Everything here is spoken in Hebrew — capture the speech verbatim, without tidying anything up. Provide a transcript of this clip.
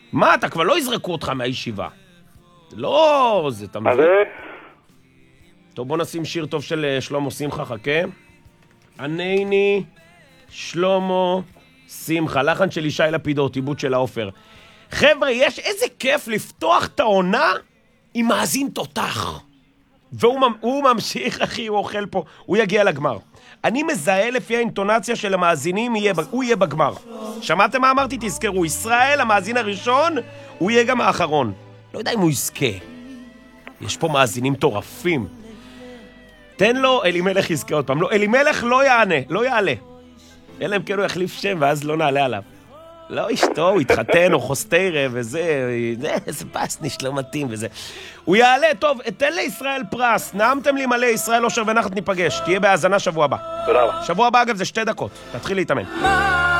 מה, אתה כבר לא יזרקו אותך מהישיבה. לא, זה תמיד. אז זה... טוב, בוא נשים שיר טוב של שלמה שמחה, חכה. ענייני, שלמה שמחה, לחן של ישי לפידות, עיבוד של האופר. חבר'ה, יש איזה כיף לפתוח את העונה עם מאזין תותח. והוא ממשיך, אחי, הוא אוכל פה, הוא יגיע לגמר. אני מזהה לפי האינטונציה של המאזינים, הוא יהיה בגמר. שמעתם מה אמרתי? תזכרו, ישראל, המאזין הראשון, הוא יהיה גם האחרון. לא יודע אם הוא יזכה. יש פה מאזינים טורפים. תן לו, אלימלך יזכה עוד פעם. לא, אלימלך לא יענה, לא יעלה. אלא אם כן הוא יחליף שם, ואז לא נעלה עליו. לא אשתו, הוא התחתן, או חוסטיירה, וזה, זה פסניש, לא מתאים, וזה. הוא יעלה, טוב, תן לישראל פרס. נעמתם לי מלא, ישראל אושר ונחת ניפגש. תהיה בהאזנה שבוע הבא. תודה רבה. שבוע הבא, אגב, זה שתי דקות. תתחיל להתאמן.